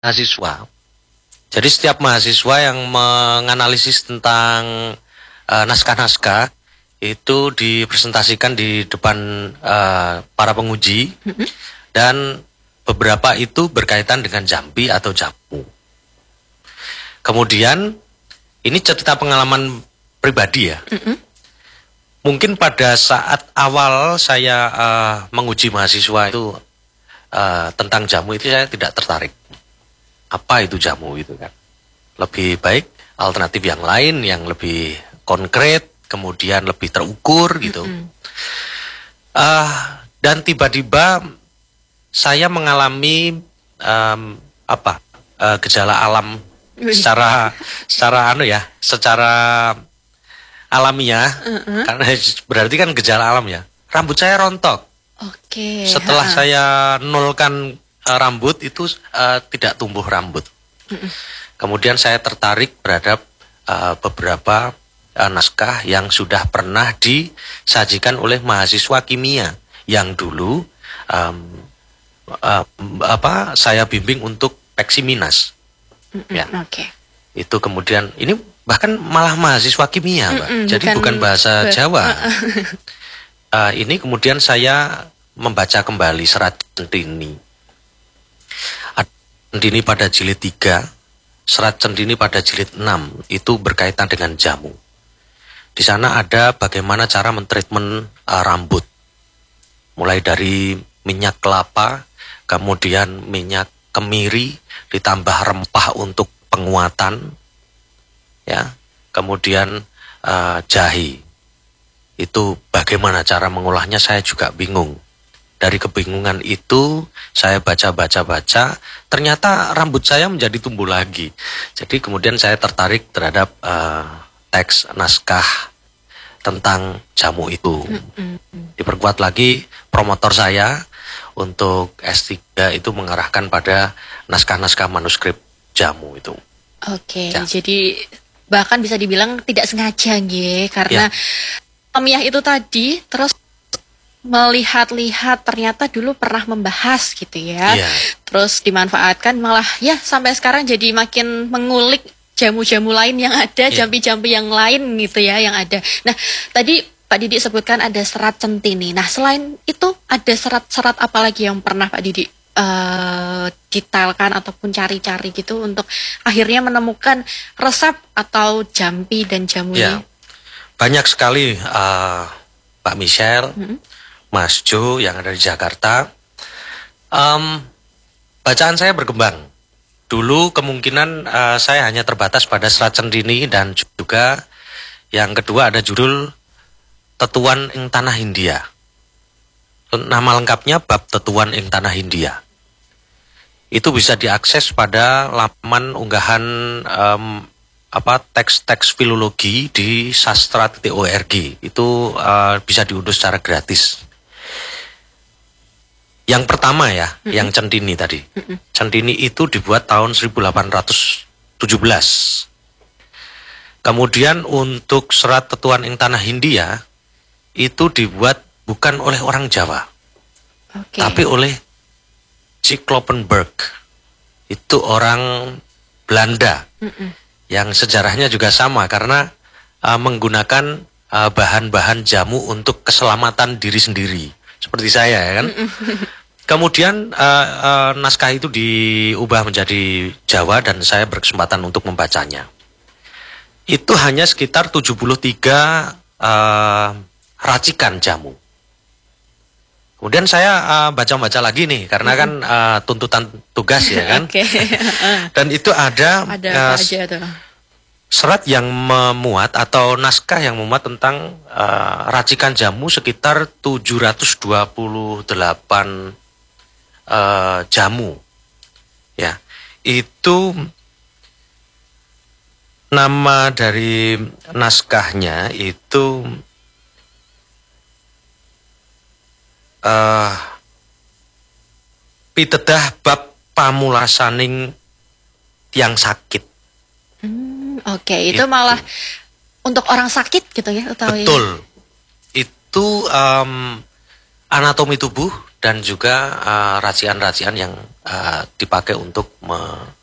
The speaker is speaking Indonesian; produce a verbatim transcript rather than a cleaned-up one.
mahasiswa. Jadi setiap mahasiswa yang menganalisis tentang uh, naskah-naskah itu dipresentasikan di depan uh, para penguji, mm-hmm. dan beberapa itu berkaitan dengan jampi atau jamu. Kemudian ini cerita pengalaman pribadi ya. Mm-hmm. Mungkin pada saat awal saya uh, menguji mahasiswa itu uh, tentang jamu itu saya tidak tertarik. Apa itu jamu itu kan? Lebih baik alternatif yang lain yang lebih konkret, kemudian lebih terukur gitu. Mm-hmm. uh, dan tiba-tiba saya mengalami um, apa uh, gejala alam secara secara anu ya, secara alamiah, uh-huh. karena berarti kan gejala alam ya. Rambut saya rontok. Oke. Okay. Setelah uh-huh. saya nolkan uh, rambut itu uh, tidak tumbuh rambut. Uh-huh. Kemudian saya tertarik terhadap uh, beberapa uh, naskah yang sudah pernah disajikan oleh mahasiswa kimia yang dulu um, uh, apa saya bimbing untuk Peksiminas. Mm-mm, ya, oke. Okay. Itu kemudian ini bahkan malah mahasiswa kimia, Mbak. Mm-mm, Jadi bukan, bukan bahasa ber- Jawa. uh, ini kemudian saya membaca kembali Serat Centini. Centini pada jilid tiga, Serat Centini pada jilid enam itu berkaitan dengan jamu. Di sana ada bagaimana cara mentreatment uh, rambut, mulai dari minyak kelapa, kemudian minyak kemiri, ditambah rempah untuk penguatan, ya, kemudian uh, jahe. Itu bagaimana cara mengolahnya saya juga bingung. Dari kebingungan itu saya baca-baca-baca, ternyata rambut saya menjadi tumbuh lagi. Jadi kemudian saya tertarik terhadap uh, teks naskah tentang jamu itu. Diperkuat lagi promotor saya untuk S tiga itu mengarahkan pada naskah-naskah manuskrip jamu itu. Oke, ya. Jadi bahkan bisa dibilang tidak sengaja nggih, karena ya. Alamiah itu tadi terus melihat-lihat ternyata dulu pernah membahas gitu ya. Ya. Terus dimanfaatkan malah ya sampai sekarang jadi makin mengulik jamu-jamu lain yang ada, ya. Jampi-jampi yang lain gitu ya yang ada. Nah, tadi Pak Didi sebutkan ada Serat Centini. Nah, selain itu ada serat-serat apa lagi yang pernah Pak Didi uh, detailkan ataupun cari-cari gitu untuk akhirnya menemukan resep atau jampi dan jamu ya, ini? Banyak sekali uh, Pak Michelle, mm-hmm. Mas Jo yang ada di Jakarta. Um, bacaan saya berkembang. Dulu kemungkinan uh, saya hanya terbatas pada Serat Centini dan juga yang kedua ada judul Tetuan ing Tanah Hindia. Nama lengkapnya Bab Tetuan ing Tanah Hindia. Itu bisa diakses pada laman unggahan um, apa teks-teks filologi di sastra titik org. Itu uh, bisa diunduh secara gratis. Yang pertama ya, mm-hmm. yang Centini tadi. Mm-hmm. Centini itu dibuat tahun seribu delapan ratus tujuh belas. Kemudian untuk Serat Tetuan ing Tanah Hindia itu dibuat bukan oleh orang Jawa, okay. tapi oleh J. Kloppenberg. Itu orang Belanda, Mm-mm. yang sejarahnya juga sama karena uh, menggunakan uh, bahan-bahan jamu untuk keselamatan diri sendiri, seperti saya ya kan. Kemudian uh, uh, naskah itu diubah menjadi Jawa dan saya berkesempatan untuk membacanya. Itu hanya sekitar tujuh puluh tiga uh, racikan jamu. Kemudian saya uh, baca-baca lagi nih, karena kan uh, tuntutan tugas ya kan. Okay. Dan itu ada, ada uh, aja tuh. Serat yang memuat atau naskah yang memuat tentang uh, racikan jamu sekitar tujuh ratus dua puluh delapan uh, jamu. Ya, itu nama dari naskahnya itu Uh, pitedah bab pamulasaning tiang sakit. Hmm, Oke, okay. itu, itu malah untuk orang sakit gitu ya? Atau betul. Ya? Itu um, anatomi tubuh dan juga uh, racian-racian yang uh, dipakai untuk me